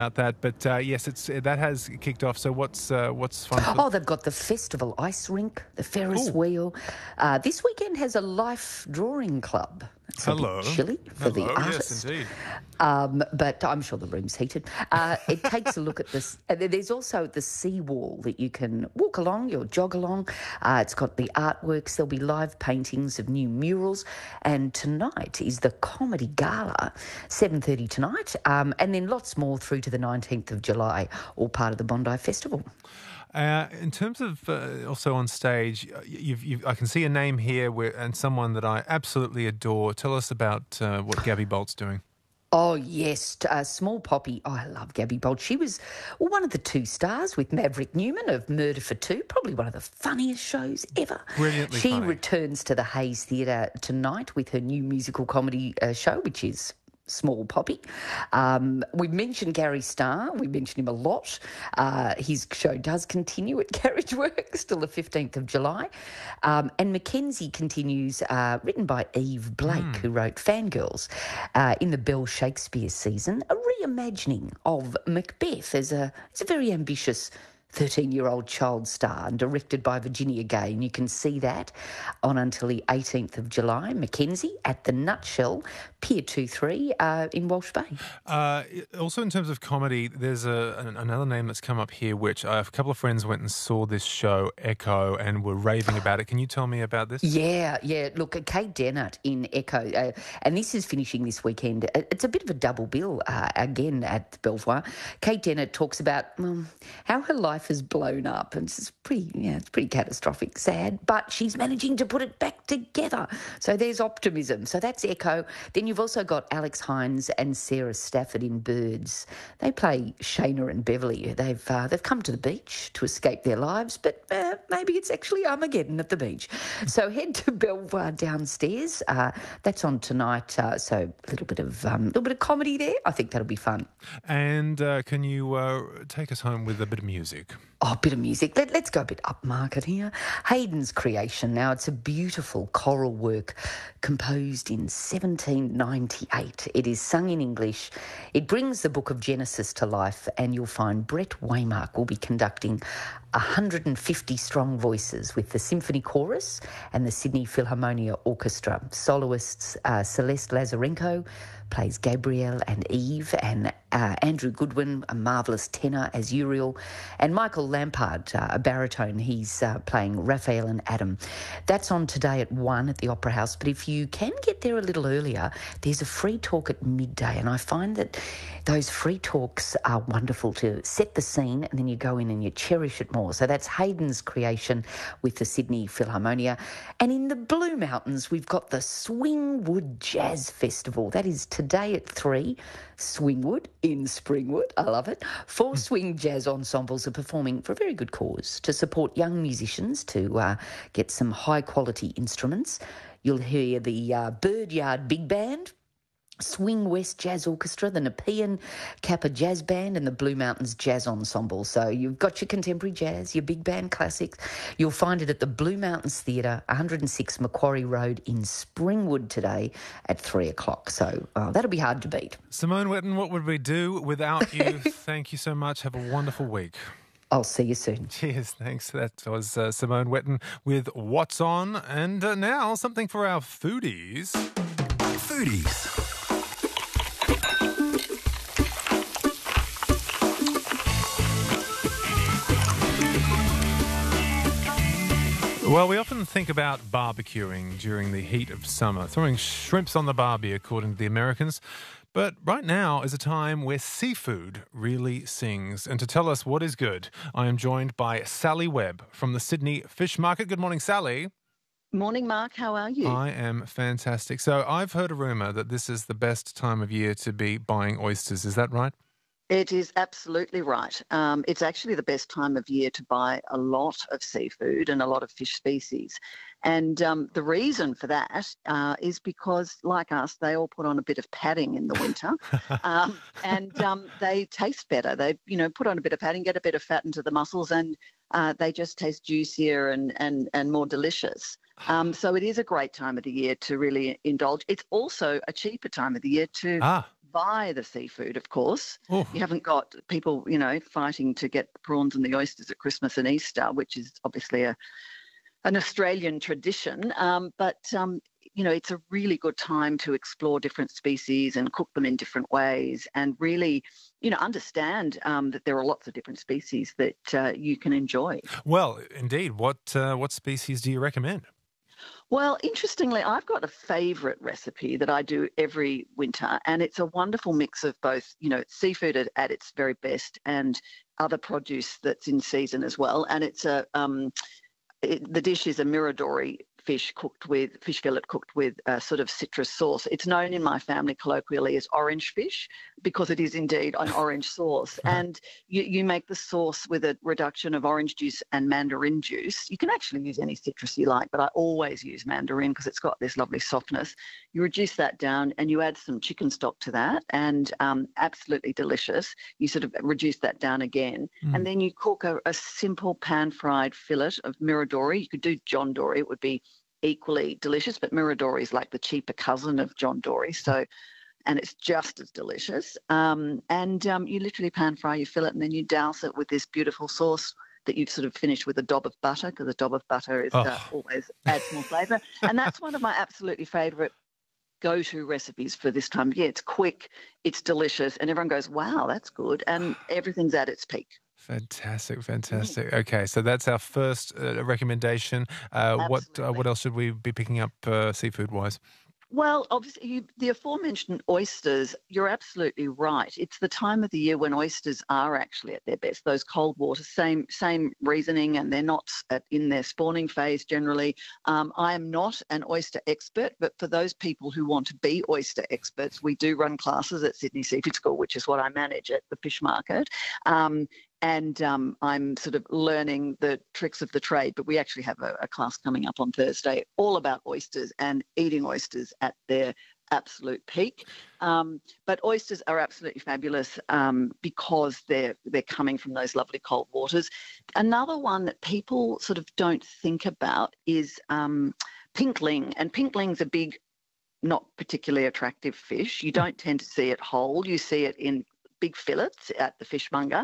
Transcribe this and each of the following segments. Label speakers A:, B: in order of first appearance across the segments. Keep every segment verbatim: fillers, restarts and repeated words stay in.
A: about that, but uh, yes, it's that has kicked off. So what's uh, what's fun? For...
B: Oh, they've got the festival ice rink, the Ferris
A: Ooh.
B: wheel. Uh, this weekend has a life drawing club. It's a
A: Hello.
B: bit chilly for
A: Hello.
B: the artist.
A: Yes, indeed.
B: Um, but I'm sure the room's heated. Uh, it takes a look at this. And there's also the seawall that you can walk along or jog along. Uh, it's got the artworks. There'll be live paintings of new murals. And tonight is the Comedy Gala, seven thirty tonight. Um, and then lots more through to the nineteenth of July, all part of the Bondi Festival.
A: Uh, in terms of uh, also on stage, you've, you've, I can see a name here where, and someone that I absolutely adore. Tell us about uh, what Gabby Bolt's doing.
B: Oh, yes, uh, Small Poppy. Oh, I love Gabby Bolt. She was one of the two stars with Maverick Newman of Murder for Two, probably one of the funniest shows ever.
A: Brilliantly
B: She
A: funny.
B: returns to the Hayes Theatre tonight with her new musical comedy uh, show, which is Small Poppy. Um, we mentioned Gary Starr. We mentioned him a lot. Uh, his show does continue at Carriage Works till the fifteenth of July. Um, and Mackenzie continues, uh, written by Eve Blake, mm. who wrote Fangirls, uh, in the Bell Shakespeare season, a reimagining of Macbeth as a, it's a very ambitious thirteen-year-old child star and directed by Virginia Gay. And you can see that on until the eighteenth of July. Mackenzie at the Nutshell, Pier two three uh, in Walsh Bay.
A: Uh, also in terms of comedy, there's a, an, another name that's come up here, which uh, a couple of friends went and saw this show, Echo, and were raving about it. Can you tell me about this?
B: Yeah, yeah. Look, Kate Dennett in Echo, uh, and this is finishing this weekend. It's a bit of a double bill, uh, again, at the Belvoir. Kate Dennett talks about well, how her life has blown up, and it's pretty, yeah, it's pretty catastrophic, sad, but she's managing to put it back together. So there's optimism. So that's Echo. Then you've also got Alex Hines and Sarah Stafford in Birds. They play Shayna and Beverly. They've uh, they've come to the beach to escape their lives, but uh, maybe it's actually Armageddon at the beach. So head to Belvoir downstairs. Uh, that's on tonight. Uh, so a little bit of um, little bit of comedy there. I think that'll be fun.
A: And uh, can you uh, take us home with a bit of music?
B: Oh, a bit of music. Let, let's go a bit upmarket here. Haydn's creation. Now, it's a beautiful choral work composed in seventeen ninety-eight. It is sung in English. It brings the book of Genesis to life, and you'll find Brett Waymark will be conducting one hundred fifty strong voices with the Symphony Chorus and the Sydney Philharmonia Orchestra. Soloists uh, Celeste Lazarenko plays Gabrielle and Eve, and uh, Andrew Goodwin, a marvellous tenor, as Uriel, and Michael Lampard, uh, a baritone. He's uh, playing Raphael and Adam. That's on today at one at the Opera House, but if you can get there a little earlier, there's a free talk at midday, and I find that those free talks are wonderful to set the scene, and then you go in and you cherish it more. So that's Haydn's creation with the Sydney Philharmonia. And in the Blue Mountains, we've got the Swingwood Jazz Festival. That is today at three. Swingwood in Springwood. I love it. Four swing jazz ensembles are performing for a very good cause to support young musicians to uh, get some high-quality instruments. You'll hear the uh, Birdyard Big Band, Swing West Jazz Orchestra, the Nepean Kappa Jazz Band, and the Blue Mountains Jazz Ensemble. So you've got your contemporary jazz, your big band classics. You'll find it at the Blue Mountains Theatre, one hundred six Macquarie Road in Springwood today at three o'clock. So uh, that'll be hard to beat.
A: Simone Wetton, what would we do without you? Thank you so much. Have a wonderful week.
B: I'll see you soon.
A: Cheers. Thanks. That was uh, Simone Wetton with What's On. And uh, now something for our foodies.
C: Foodies.
A: Well, we often think about barbecuing during the heat of summer, throwing shrimps on the barbie, according to the Americans. But right now is a time where seafood really sings. And to tell us what is good, I am joined by Sally Webb from the Sydney Fish Market. Good morning, Sally.
D: Morning, Mark. How are you?
A: I am fantastic. So I've heard a rumour that this is the best time of year to be buying oysters. Is that right?
D: It is absolutely right. Um, it's actually the best time of year to buy a lot of seafood and a lot of fish species. And um, the reason for that uh, is because, like us, they all put on a bit of padding in the winter, um, and um, they taste better. They, you know, put on a bit of padding, get a bit of fat into the muscles, and uh, they just taste juicier and and and more delicious. Um, so it is a great time of the year to really indulge. It's also a cheaper time of the year to
A: ah.
D: buy the seafood, of course.
A: Oh,
D: You haven't got people, you know, fighting to get the prawns and the oysters at Christmas and Easter, which is obviously a an Australian tradition. Um, but um, you know, it's a really good time to explore different species and cook them in different ways, and really, you know, understand um, that there are lots of different species that uh, you can enjoy.
A: well, indeed. What uh, what species do you recommend?
D: Well, interestingly, I've got a favourite recipe that I do every winter, and it's a wonderful mix of both, you know, seafood at, at its very best and other produce that's in season as well. And it's a um, it, the dish is a miradori fish cooked with fish fillet cooked with a sort of citrus sauce. It's known in my family colloquially as orange fish because it is indeed an orange sauce. And you, you make the sauce with a reduction of orange juice and mandarin juice. You can actually use any citrus you like, but I always use mandarin because it's got this lovely softness. You reduce that down and you add some chicken stock to that, and um, absolutely delicious. You sort of reduce that down again,
A: Mm.
D: and then you cook a, a simple pan-fried fillet of miradori. You could do John Dory. It would be equally delicious, but miradori is like the cheaper cousin of John Dory. So, and it's just as delicious. Um, and um, you literally pan fry your fillet, and then you douse it with this beautiful sauce that you've sort of finished with a dob of butter, because a dob of butter is uh,
A: Oh.
D: always adds more flavour. And that's one of my absolutely favourite go-to recipes for this time of year. It's quick, it's delicious, and everyone goes, wow, that's good. And everything's at its peak.
A: Fantastic, fantastic. Okay, so that's our first uh, recommendation. Uh, what uh,
D: Absolutely.
A: what else should we be picking up uh, seafood wise?
D: Well, obviously, you, the aforementioned oysters, you're absolutely right. It's the time of the year when oysters are actually at their best. Those cold waters, same same reasoning, and they're not at, in their spawning phase generally. Um, I am not an oyster expert, but for those people who want to be oyster experts, we do run classes at Sydney Seafood School, which is what I manage at the fish market. Um, and um, I'm sort of learning the tricks of the trade, but we actually have a, a class coming up on Thursday all about oysters and eating oysters at their absolute peak. Um, but oysters are absolutely fabulous um, because they're they're coming from those lovely cold waters. Another one that people sort of don't think about is um, pinkling, and pinkling's a big, not particularly attractive fish. You don't tend to see it whole. You see it in big fillets at the fishmonger.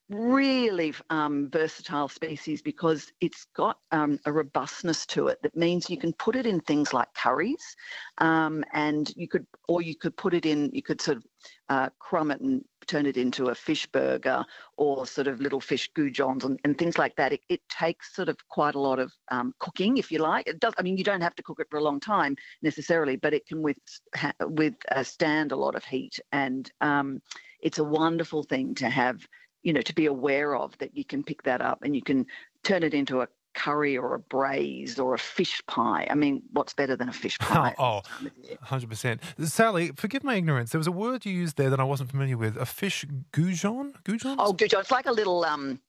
D: Really um, versatile species because it's got um, a robustness to it that means you can put it in things like curries, um, and you could, or you could put it in, you could sort of uh, crumb it and turn it into a fish burger or sort of little fish goujons and, and things like that. It, it takes sort of quite a lot of um, cooking, if you like. It does. I mean, you don't have to cook it for a long time necessarily, but it can with withstand a lot of heat, and um, it's a wonderful thing to have, you know, to be aware of, that you can pick that up and you can turn it into a curry or a braise or a fish pie. I mean, what's better than a fish pie?
A: Oh,
D: at this time of year?
A: one hundred percent. Sally, forgive my ignorance. There was a word you used there that I wasn't familiar with. A fish goujon? Goujons?
D: Oh, good. It's like a little, um,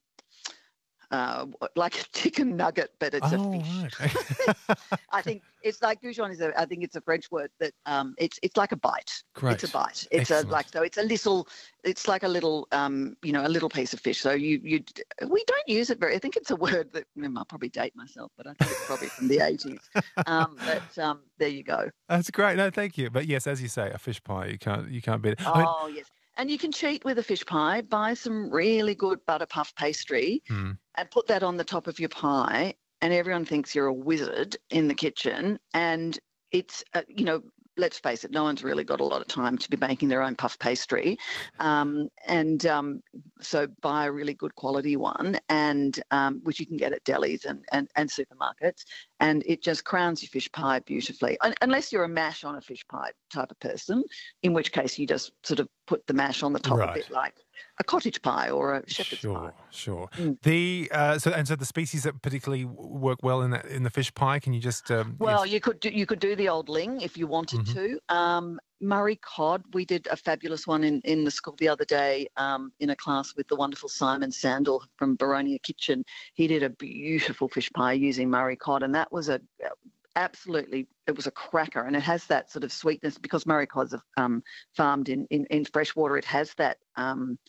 D: uh, like a chicken nugget, but it's
A: oh,
D: a fish.
A: right.
D: I think it's like goujon is a, I think it's a French word that um, it's it's like a bite.
A: Great.
D: It's a bite. It's
A: Excellent.
D: a like so it's a little. It's like a little um, you know, a little piece of fish. So you you we don't use it very. I think it's a word that mm, I'll probably date myself, but I think it's probably from the eighties. Um, but um, there you go.
A: That's great. No, thank you. But yes, as you say, a fish pie, you can't you can't beat it. I mean,
D: Oh yes. And you can cheat with a fish pie. Buy some really good butter puff pastry
A: hmm.
D: and put that on the top of your pie, and everyone thinks you're a wizard in the kitchen. And it's, uh, you know, let's face it, no one's really got a lot of time to be making their own puff pastry. Um, and um, so buy a really good quality one, and um, which you can get at delis and, and, and supermarkets. And it just crowns your fish pie beautifully. Un- unless you're a mash on a fish pie type of person, in which case you just sort of put the mash on the top
A: Right.
D: of it, like a cottage pie or a shepherd's
A: Sure,
D: pie.
A: sure.
D: Mm.
A: The uh, so and so the species that particularly w- work well in that in the fish pie. Can you just um,
D: Well,
A: yes.
D: you could do you could do the old ling if you wanted
A: Mhm.
D: to. Um, Murray cod, we did a fabulous one in, in the school the other day um, in a class with the wonderful Simon Sandel from Baronia Kitchen. He did a beautiful fish pie using Murray cod, and that was a absolutely, it was a cracker, and it has that sort of sweetness because Murray cods are um, farmed in, in, in freshwater. It has that. Um,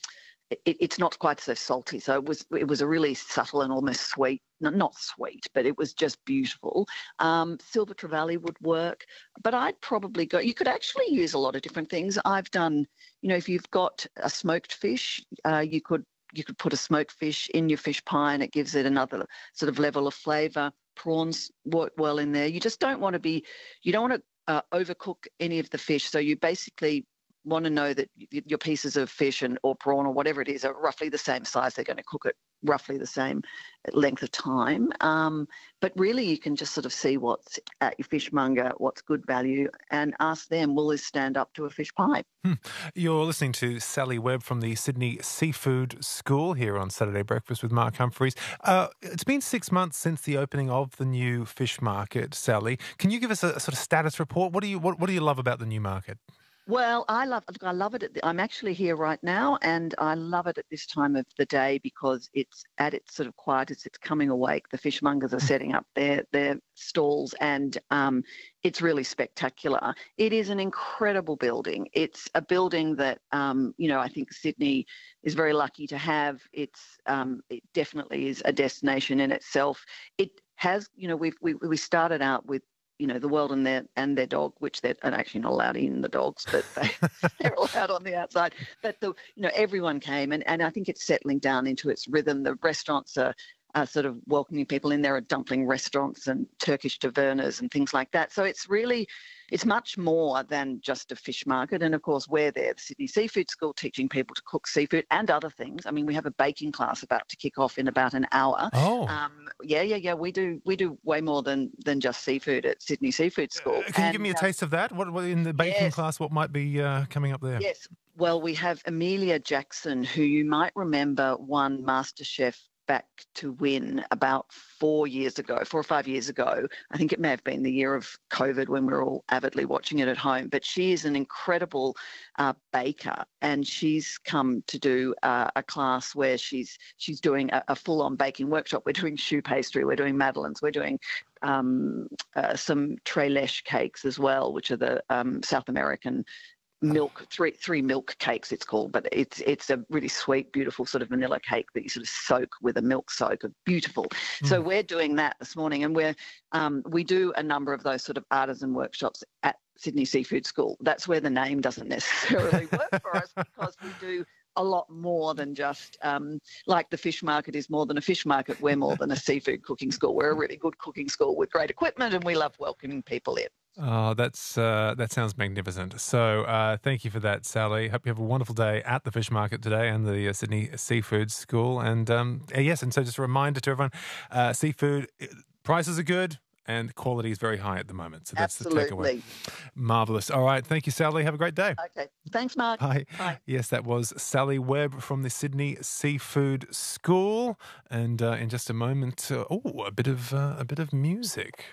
D: it, it's not quite so salty. So it was it was a really subtle and almost sweet, no, not sweet, but it was just beautiful. Um, silver trevally would work, but I'd probably go, you could actually use a lot of different things. I've done, you know, if you've got a smoked fish, uh, you could you could put a smoked fish in your fish pie and it gives it another sort of level of flavour. Prawns work well in there. You just don't want to be, you don't want to uh, overcook any of the fish. So you basically want to know that your pieces of fish and or prawn or whatever it is are roughly the same size. They're going to cook it roughly the same length of time. Um, but really you can just sort of see what's at your fishmonger, what's good value, and ask them, will this stand up to a fish pie?
A: Hmm. You're listening to Sally Webb from the Sydney Seafood School here on Saturday Breakfast with Mark Humphries. Uh, it's been six months since the opening of the new fish market, Sally. Can you give us a, a sort of status report? What do you what, what do you love about the new market?
D: Well, I love I love it. At the, I'm actually here right now, and I love it at this time of the day because it's at its sort of quietest. It's coming awake. The fishmongers are setting up their their stalls, and um, it's really spectacular. It is an incredible building. It's a building that um, you know I think Sydney is very lucky to have. It's um, it definitely is a destination in itself. It has you know we've we we started out with, you know, the world and their and their dog, which they're actually not allowed in, the dogs, but they, they're allowed on the outside. But, the you know, everyone came, and, and I think it's settling down into its rhythm. The restaurants are, are sort of welcoming people in. There are dumpling restaurants and Turkish tavernas and things like that. So it's really, it's much more than just a fish market. And, of course, we're there, the Sydney Seafood School, teaching people to cook seafood and other things. I mean, we have a baking class about to kick off in about an hour.
A: Oh.
D: Um, yeah, yeah, yeah. We do we do way more than, than just seafood at Sydney Seafood School.
A: Uh, can
D: and,
A: you give me a
D: uh,
A: taste of that? What, what in the baking
D: yes.
A: class, what might be uh, coming up there?
D: Yes. Well, we have Amelia Jackson, who you might remember won MasterChef back to win about four years ago, four or five years ago. I think it may have been the year of COVID when we were all avidly watching it at home. But she is an incredible uh, baker, and she's come to do uh, a class where she's she's doing a, a full-on baking workshop. We're doing choux pastry, we're doing madeleines, we're doing um, uh, some tres leches cakes as well, which are the um, South American milk, three three milk cakes it's called, but it's it's a really sweet, beautiful sort of vanilla cake that you sort of soak with a milk soak. Beautiful. Mm. So we're doing that this morning, and we're um, we do a number of those sort of artisan workshops at Sydney Seafood School. That's where the name doesn't necessarily work for us, because we do a lot more than just um, like the fish market is more than a fish market. We're more than a seafood cooking school. We're a really good cooking school with great equipment, and we love welcoming people in.
A: Oh, that's uh, that sounds magnificent. So uh, thank you for that, Sally. Hope you have a wonderful day at the fish market today and the uh, Sydney Seafood School. And um, yes, and so just a reminder to everyone, uh, seafood prices are good and quality is very high at the moment. So that's
D: Absolutely.
A: the takeaway. Marvellous. All right. Thank you, Sally. Have a great day.
D: Okay. Thanks, Mark.
A: Bye.
D: Bye.
A: Yes, that was Sally Webb from the Sydney Seafood School. And uh, in just a moment, uh, oh, a bit of uh, a bit of music.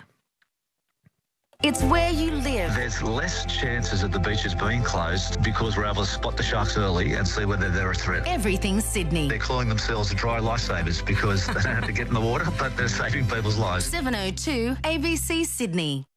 E: It's where you live.
C: There's less chances of the beaches being closed because we're able to spot the sharks early and see whether they're a threat.
E: Everything Sydney.
C: They're calling themselves dry lifesavers because they don't have to get in the water, but they're saving people's lives.
E: seven oh two A B C Sydney.